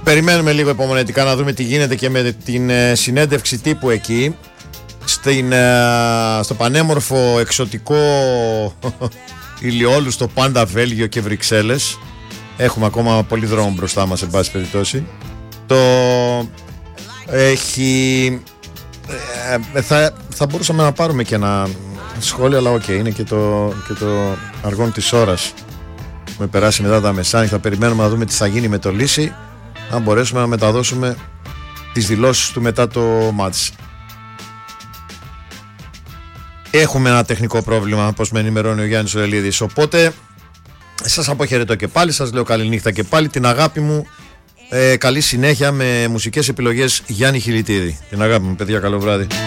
Περιμένουμε λίγο υπομονετικά να δούμε τι γίνεται και με την συνέντευξη τύπου εκεί στο πανέμορφο εξωτικό ηλιόλουστο πάντα Βέλγιο και Βρυξέλλες. Έχουμε ακόμα πολύ δρόμο μπροστά μας, εν πάση περιπτώσει. Θα μπορούσαμε να πάρουμε και ένα σχόλιο, αλλά είναι και το αργόν της ώρας. Με περάσει μετά τα μεσάνυχτα. Θα περιμένουμε να δούμε τι θα γίνει με το Λύση, αν μπορέσουμε να μεταδώσουμε τις δηλώσεις του μετά το μάτς. Έχουμε ένα τεχνικό πρόβλημα, όπως με ενημερώνει ο Γιάννης Ορελίδης. Οπότε σας αποχαιρετώ και πάλι, σας λέω καληνύχτα και πάλι. Την αγάπη μου, καλή συνέχεια με μουσικές επιλογές Γιάννη Χιλιτίδη. Την αγάπη μου, παιδιά, καλό βράδυ.